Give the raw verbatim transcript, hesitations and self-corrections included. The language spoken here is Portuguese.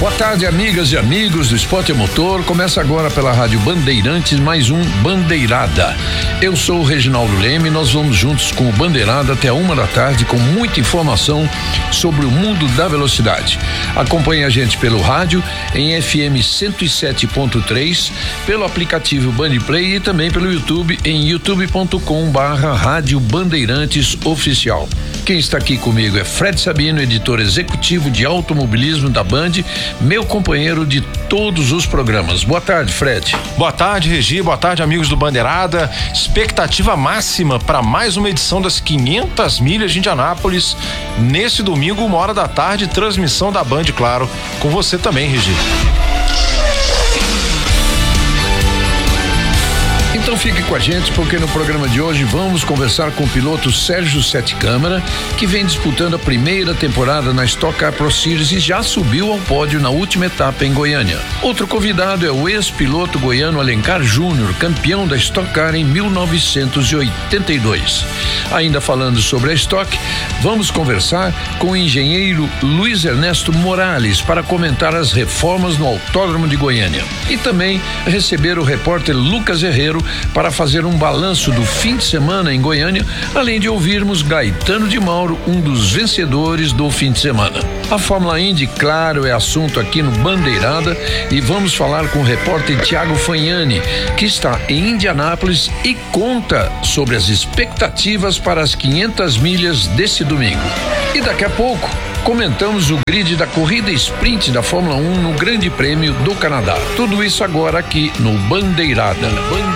Boa tarde, amigas e amigos do Esporte a Motor. Começa agora pela Rádio Bandeirantes mais um Bandeirada. Eu sou o Reginaldo Leme e nós vamos juntos com o Bandeirada até a uma da tarde com muita informação sobre o mundo da velocidade. Acompanhe a gente pelo rádio em F M cento e sete ponto três, pelo aplicativo Bandplay e também pelo YouTube em youtube ponto com barra Rádio Bandeirantes Oficial. Quem está aqui comigo é Fred Sabino, editor executivo de automobilismo da Band, meu companheiro de todos os programas. Boa tarde, Fred. Boa tarde, Regi. Boa tarde, amigos do Bandeirada. Expectativa máxima para mais uma edição das quinhentas milhas de Indianápolis. Nesse domingo, uma hora da tarde, transmissão da Band, claro. Com você também, Regi. Então fique com a gente, porque no programa de hoje vamos conversar com o piloto Sérgio Sete Câmara, que vem disputando a primeira temporada na Stock Car Pro Series e já subiu ao pódio na última etapa em Goiânia. Outro convidado é o ex-piloto goiano Alencar Júnior, campeão da Stock Car em mil novecentos e oitenta e dois. Ainda falando sobre a Stock, vamos conversar com o engenheiro Luiz Ernesto Morales para comentar as reformas no Autódromo de Goiânia. E também receber o repórter Lucas Herrero para fazer um balanço do fim de semana em Goiânia, além de ouvirmos Gaetano de Mauro, um dos vencedores do fim de semana. A Fórmula Indy, claro, é assunto aqui no Bandeirada e vamos falar com o repórter Thiago Fagnani, que está em Indianápolis e conta sobre as expectativas para as quinhentas milhas desse domingo. E daqui a pouco comentamos o grid da corrida sprint da Fórmula um no Grande Prêmio do Canadá. Tudo isso agora aqui no Bandeirada.